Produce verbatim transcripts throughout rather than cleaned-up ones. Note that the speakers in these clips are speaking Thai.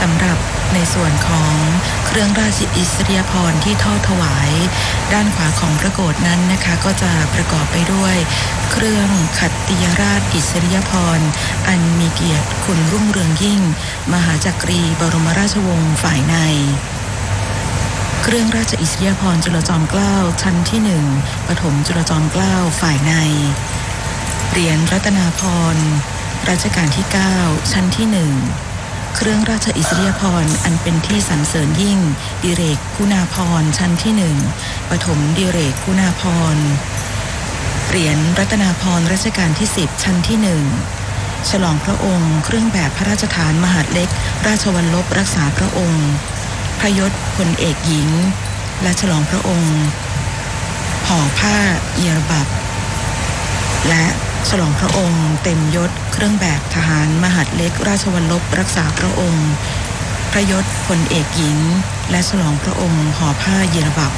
ำหรับในส่วนของเครื่องราชอิสริยาภรณ์ที่ทอดถวายด้านขวาของพระโกฐนั้นนะคะก็จะประกอบไปด้วยเครื่องขัตติยราชอิสริยาภรณ์อันมีเกียรติคุณรุ่งเรืองยิ่งมหาจักรีบรมราชวงศ์ฝ่ายในเครื่องราชอิสริยาภรณ์จุลจอมเกล้าชั้นที่หนึ่งปฐมจุลจอมเกล้าฝ่ายในเหรียญรัตนาภรณ์รัชกาลที่เก้าชั้นที่หนึ่งเครื่องราชอิสริยาภรณ์อันเป็นที่สรรเสริญยิ่งดิเรกคุณาภรณ์ชั้นที่หนึ่งปฐมดิเรกคุณาภรณ์เหรียญรัตนาภรณ์รัชกาลที่สิบชั้นที่หนึ่งฉลองพระองค์เครื่องแบบพระราชทานมหาดเล็กราชวัลลบรักษาพระองค์พระยศพลเอกหญิงและฉลองพระองค์ห่อผ้าเอียรบับและฉลองพระองค์เต็มยศเครื่องแบบทหารมหาดเล็กราชวัลลบรักษาพระองค์พระยศพลเอกหญิงและฉลองพระองค์ห่อผ้าเอียรบับ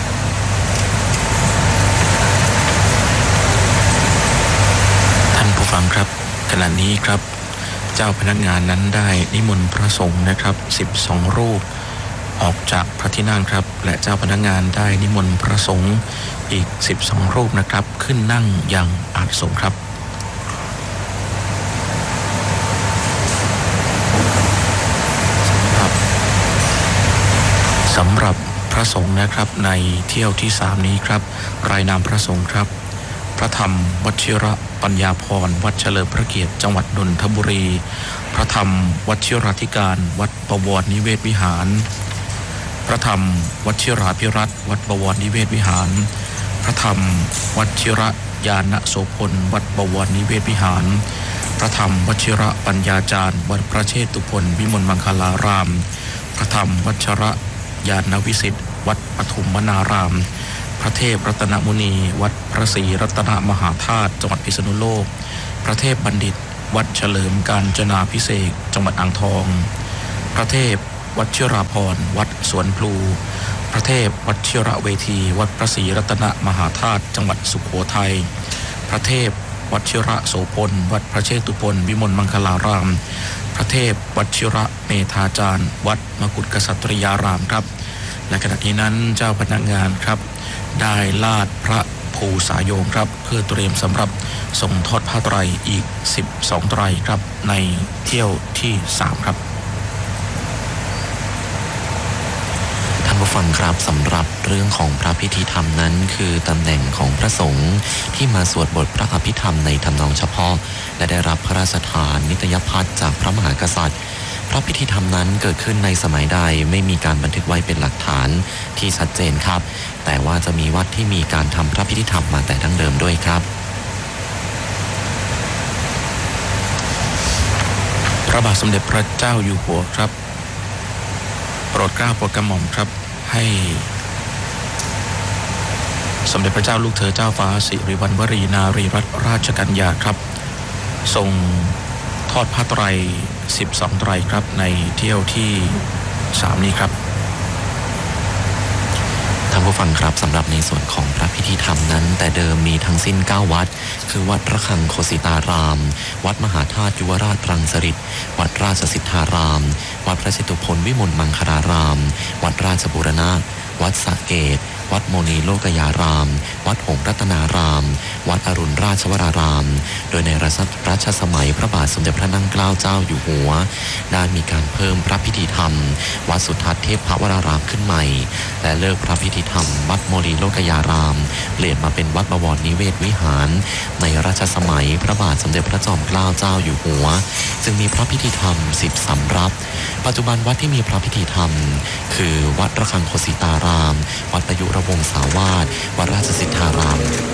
ท่านผู้ฟังครับขณะนี้ครับเจ้าพนักงานนั้นได้นิมนต์พระสงฆ์นะครับสิบสองรูปออกจากพระที่นั่งครับและเจ้าพนักงานได้นิมนต์พระสงฆ์อีกสิบสองรูปนะครับขึ้นนั่งอย่างอาสมครับสำหรับพระสงฆ์นะครับในเที่ยวที่สามนี้ครับรายนามพระสงฆ์ครับพระธรรมวชิระปัญญาภรณ์วัดเฉลิมพระเกียรติจังหวัดนนทบุรีพระธรรมวชิราธิการวัดบวรนิเวศวิหารพระธรรมวชิราภิรัตน์วัดบวรนิเวศวิหารพระธรรมวชิระญาณโสพลวัดบวรนิเวศวิหารพระธรรมวชิระปัญญาจารย์วัดพระเชตุพนวิมลมังคลารามพระธรรมวชิระญาณวิสิทธิ์วัดปฐุมวนารามพระเทพรัตนมุนีวัดพระศรีรัตนมหาธาตุจังหวัดพิษณุโลกพระเทพบัณฑิตวัดเฉลิมกาญจนาภิเษกจังหวัดอ่างทองพระเทพวชิราภรณ์วัดสวนพลูพระเทพวชิระเวทีวัดพระศรีรัตนมหาธาตุจังหวัดสุโขทัยพระเทพวชิระโสพลวัดพระเชตุพนวิมลมังคลารามพระเทพวชิระเมธาจารย์วัดมกุฏกษัตริยารามครับและขณะนี้นั้นเจ้าพนักงานครับได้ลาดพระภูสายโยมครับเพื่อเตรียมสำหรับส่งทอดผ้าไตรอีกสิบสองไตรครับในเที่ยวที่สามครับท่านผู้ฟังครับสำหรับเรื่องของพระพิธีธรรมนั้นคือตำแหน่งของพระสงฆ์ที่มาสวดบทพระอภิธรรมในทำนองเฉพาะและได้รับพระราชทานนิตยพัฒน์จากพระมหากษัตริย์พระพิธีธรรมนั้นเกิดขึ้นในสมัยใดไม่มีการบันทึกไว้เป็นหลักฐานที่ชัดเจนครับแต่ว่าจะมีวัดที่มีการทำพระพิธีธรรมมาแต่ดั้งเดิมด้วยครับพระบาทสมเด็จพระเจ้าอยู่หัวครับโปรดเกล้าโปรดกระหม่อมครับให้สมเด็จพระเจ้าลูกเธอเจ้าฟ้าสิริวัณวรีนารีรัตนราชกัญญาครับทรงทอดผ้าไตรสิบสองไตรครับในเที่ยวที่สามนี้ครับท่านผู้ฟังครับสำหรับในส่วนของพระพิธีธรรมนั้นแต่เดิมมีทั้งสิ้นเก้าวัดคือวัดระฆังโคสิตารามวัดมหาธาตุยุวราชรังสฤษฎิวัดราชสิทธารามวัดพระเชตุพนวิมลมังคลารามวัดราชบูรณะวัดสระเกตวัดโมนีโลกยารามวัดหงส์รัตนารามวัดอรุณราชวรารามโดยในรัชสมัยพระบาทสมเด็จพระนั่งเกล้าเจ้าอยู่หัวได้มีการเพิ่มพระพิธีธรรมวัดสุทัศน์เทพวรารามขึ้นใหม่และเลิกพระพิธีธรรมวัดโมนีโลกยารามเปลี่ยนมาเป็นวัดบวรนิเวศวิหารในรัชสมัยพระบาทสมเด็จพระจอมเกล้าเจ้าอยู่หัวจึงมีพระพิธีธรรมสิบสำรับปัจจุบันวัดที่มีพระพิธีธรรมคือวัดระฆังโคสิตารามวัดประยุรวงศาวาสวัดราชสิทธาราม